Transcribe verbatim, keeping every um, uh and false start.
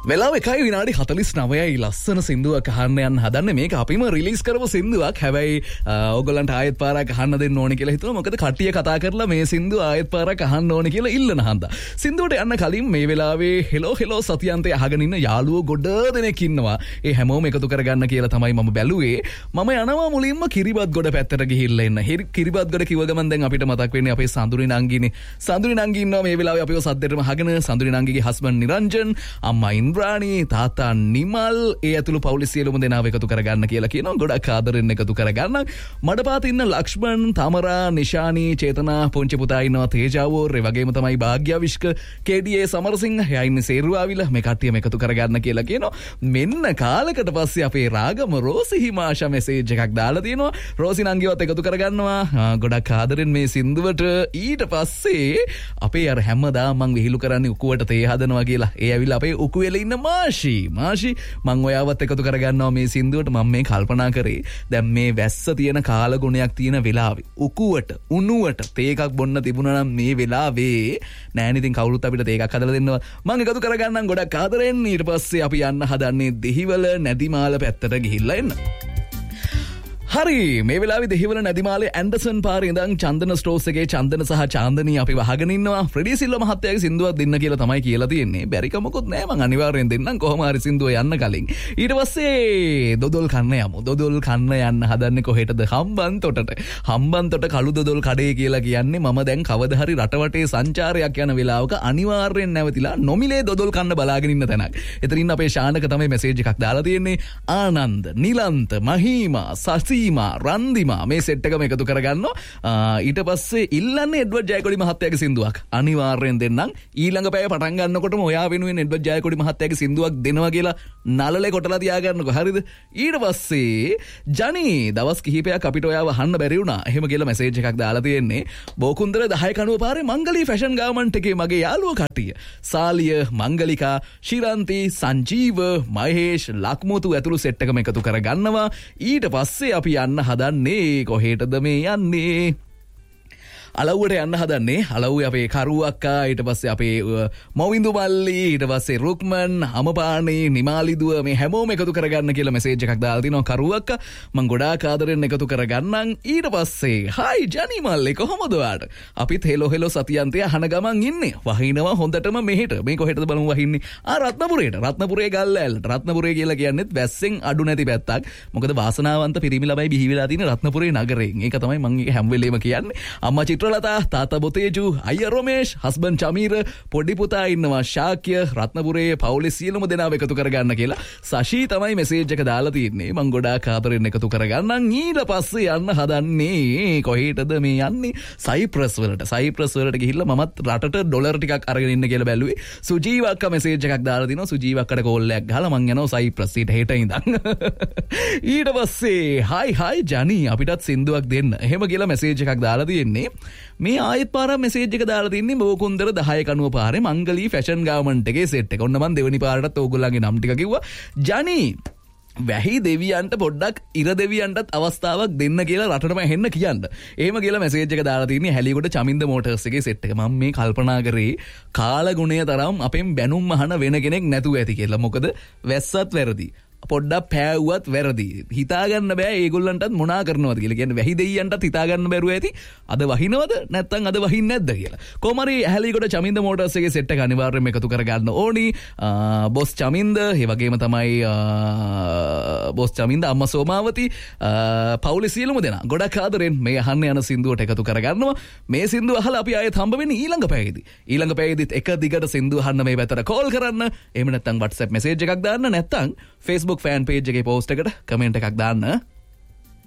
වෙලාව එකයි විනාඩි හතලිස් නවයයි ලස්සන සින්දුවක් අහන්න යන්න හදන්නේ. මේක අපිම රිලීස් කරපු සින්දුවක්. හැබැයි ඕගොල්ලන්ට ආයෙත් පාරක් අහන්න දෙන්න ඕනේ කියලා හිතුවා. මොකද කට්ටිය කතා කරලා මේ සින්දුව ආයෙත් පාරක් අහන්න ඕනේ කියලා ඉල්ලන හන්දා. සින්දුවට යන්න කලින් මේ වෙලාවේ හෙලෝ හෙලෝ සතියන්තේ අහගෙන ඉන්න යාළුවෝ ගොඩ දෙනෙක් ඉන්නවා. ඒ හැමෝම එකතු කරගන්න කියලා තමයි මම බැලුවේ. මම යනවා මුලින්ම කිරිබත් ගොඩ පැත්තට ගිහිල්ලා එන්න. කිරිබත් ගොඩ කිව්ව ගමන් දැන් අපිට මතක් වෙන්නේ අපේ සඳුරි නංගිනේ. සඳුරි නංගි ඉන්නවා මේ වෙලාවේ අපිව සද්දෙටම අහගෙන. සඳුරි නංගිගේ හස්බන්ඩ් නිරංජන්, අම්මා රාණි, තාතා නිමල්, ඒ ඇතුළු පවුලේ සියලුම දෙනාව එකතු කරගන්න කියලා කියනවා. ගොඩක් ආදරෙන් එකතු කරගන්න. මඩපාත ඉන්න ලක්ෂ්මන්, තමරා, නිශානි, චේතනා, පුංචි පුතා ඉන්නවා තේජාවෝ, ඒ වගේම තමයි භාග්‍යවිෂ්ක, කේඩීඒ සමරසිංහ, එයා ඉන්නේ සේරුවාවිල. මේ කට්ටියම එකතු කරගන්න කියලා කියනවා. මෙන්න කාලයකට පස්සේ අපේ රාගම රෝසි හිමාෂා මෙසේජ් එකක් දාලා තියෙනවා. රෝසි නංගිවත් එකතු කරගන්නවා. ගොඩක් ආදරෙන් මේ සින්දුවට. ඊට පස්සේ අපේ අර හැමදාම මං විහිළු කරන්නේ උකුවට තේ හදනවා කියලා. ඒ ඇවිල්ලා අපේ උකුවෙල ඉන්න මාෂි මාෂි මං ඔයාවත් එකතු කරගන්නවා මේ සින්දුවට. මම මේ කල්පනා කරේ දැන් මේ වැස්ස තියෙන කාලගුණයක් තියෙන වෙලාවේ උකුවට උණුවට තේ එකක් බොන්න තිබුණා නම් මේ වෙලාවේ නෑනේ ඉතින් කවුරුත් අපිට තේ එකක් හදලා දෙන්නවා. මං එකතු කරගන්නම් ගොඩක් ආදරෙන්. ඊට පස්සේ අපි යන්න හදන්නේ දෙහිවල නැදිමාල පැත්තට ගිහිල්ලා එන්න. හරි, මේ වෙලාවේ දෙහිවල නැදිමාලේ ඇන්ඩර්සන් පාරේ ඉඳන් චන්දන ස්ටෝර්ස් එකේ චන්දන සහ චාන්දනී අපි වහගෙන ඉන්නවා. ෆ්‍රෙඩී සිල්වා මහත්තයාගේ සින්දුවක් දෙන්න කියලා තමයි කියලා තියෙන්නේ. බැරික මොකොත් නෑ, මං අනිවාර්යෙන් දෙන්නම් කොහොම හරි සින්දුව යන්න කලින්. ඊට පස්සේ දොදොල් කන්න යමු. දොදොල් කන්න යන්න හදන්නේ කොහෙටද? හම්බන්තොටට. හම්බන්තොට කළු දොදොල් කඩේ කියලා කියන්නේ මම දැන් කවදා හරි රටවටේ සංචාරයක් යන වෙලාවක අනිවාර්යෙන් නැවතිලා නොමිලේ දොදොල් කන්න බලාගෙන ඉන්න තැනක්. එතනින් අපේ ශානක තමයි මෙසේජ් එකක් දාලා තියෙන්නේ. ආනන්ද, නිලන්ත, මහීමා, සසි රන්දිමා මේ සෙට් එකම එකතු කරගන්නවා. ඊට පස්සේ ඉල්ලන්නේ එඩ්වඩ් ජයකොඩි මහත්තයාගේ සින්දුවක්. අනිවාර්යෙන් දෙන්නම්. ඊළඟ පැය පටන් ගන්නකොටම ඔයා වෙනුවෙන් එඩ්වඩ් ජයකොඩි මහත්තයාගේ සින්දුවක් දෙනවා කියලා නලලේ කොටලා තියාගන්නකෝ. හරිද? ඊට පස්සේ ජනි දවස් කිහිපයක් අපිට ඔයාව අහන්න බැරි වුණා. එහෙම කියලා මෙසේජ් එකක් දාලා තියෙන්නේ. බෝකුන්දර දහය කණුව පාරේ මංගලී ෆැෂන් ගාමන්ට් එකේ මගේ යාළුවෝ කට්ටිය. සාලිය, මංගලිකා, ශිරන්ති, සංජීව, මහේෂ්, ලක්මුතු ඇතුළු සෙට් එකම එකතු කරගන්නවා. ඊට පස්සේ අපි යන්න හදන්නේ කොහෙටද මේ යන්නේ? අලව්වට යන්න හදන්නේ. අලව්වේ අපේ කරුවක්කා, ඊට පස්සේ අපේ මොවින්දු මල්ලි, ඊට පස්සේ රුක්මන්, අමපාණි, නිමාලිදුව මේ හැමෝම එකතු කරගන්න කියලා මෙසේජ් එකක් දාලා තිනවා කරුවක්කා. මං ගොඩාක් ආදරෙන් එකතු කරගන්නම්. ඊට පස්සේ හයි ජනි මල්ලි කොහොමද ඔයාට? අපිත් හෙලෝ හෙලෝ සතියන්තය අහන ගමන් ඉන්නේ. වහිනවා හොඳටම මෙහෙට. මේ කොහෙටද බලමු වහින්නේ? ආ රත්නපුරේට. රත්නපුරේ ගල්ලෑල්ලට. රත්නපුරේ කියලා කියන්නේත් වැස්සෙන් අඩු නැති පැත්තක්. මොකද වාසනාවන්ත පිරිමි ළමයි බිහි වෙලා තියෙන රත්නපුරේ නගරයෙන්. ඒක තමයි මං ඒක හැම වෙලේම කියන්නේ. අම්මා ලතා, තාතා බොතේජු, අයියා රොමේෂ්, හස්බන්ඩ් චමීර, පොඩි පුතා ඉන්නවා ශාක්‍ය, රත්නපුරේ පවුලේ සියලුම දෙනාව එකතු කරගන්න කියලා සෂී තමයි මෙසේජ් එක දාලා තියෙන්නේ. මං ගොඩාක් ආදරෙන් එකතු කරගන්නම්. ඊට පස්සේ යන්න හදන්නේ කොහෙටද මේ යන්නේ? සයිප්‍රස් වලට. සයිප්‍රස් වලට ගිහිල්ලා මමත් රටට ඩොලර් ටිකක් අරගෙන ඉන්න කියලා බැලුවේ. සුජීව අක්කා මෙසේජ් එකක් දාලා තිනවා. සුජීව අක්කට කෝල් එකක් ගහලා මං යනවා සයිප්‍රස් ඊට හෙට ඉඳන්. ඊට පස්සේ හයි හයි ජනි අපිටත් සින්දුවක් දෙන්න. එහෙම කියලා මෙසේජ් එකක් දාලා තියෙන්නේ. මේ ආයෙත් පාරක් මෙසේජ් එක දාලා තින්නේ බෝකුන්දර දහය කණුව පාරේ මංගලී ෆැෂන් ගාමන්ට් එකේ සෙට් එක. ඔන්න මම දෙවෙනි පාරටත් ඕගොල්ලන්ගේ නම් ටික කිව්වා. ජනි වැහි දෙවියන්ට පොඩ්ඩක් ඉර දෙවියන්ටත් අවස්ථාවක් දෙන්න කියලා රටටම හෙන්න කියන්න. එහෙම කියලා මෙසේජ් එක දාලා තින්නේ හැලියගොඩ චමින්ද මෝටර්ස් එකේ සෙට් එක. මම මේ කල්පනා කරේ කාලගුණය තරම් අපෙන් බැනුම් අහන වෙන කෙනෙක් නැතුව ඇති කියලා. මොකද වැස්සත් වැරදි. පොඩ්ඩක් පෑවුවත් වැරදි. හිතාගන්න බෑ ඒගොල්ලන්ටත් මොනා කරනවද කියලා. කියන්නේ වැහි දෙයියන්ටත් හිතාගන්න බැරුව ඇති අද වහිනවද නැත්නම් අද වහින්නේ නැද්ද කියලා. කොහොම හරි ඇහැලිගොඩ චමින්ද මෝටර්ස් එකේ සෙට් එක අනිවාර්යයෙන්ම එකතු කරගන්න ඕනි. බොස් චමින්ද, ඒ වගේම තමයි බොස් චමින්ද, අම්මා සෝමාවති, පවුලේ සියලුම දෙනා ගොඩක් ආදරෙන් මේ අහන්න යන සින්දුවට එකතු කරගන්නවා. මේ සින්දුව අහලා අපි ආයෙත් හම්බ වෙන්නේ ඊළඟ පැයේදී. ඊළඟ පැයේදීත් එක දිගට සින්දුව අහන්න මේ පැත්තට කෝල් කරන්න. එහෙම නැත්නම් WhatsApp මෙසේජ් එකක් දාන්න. නැත්නම් Facebook ෆෑන් පේජ් එකේ පෝස්ට් එකට කමෙන්ට් එකක් දාන්න.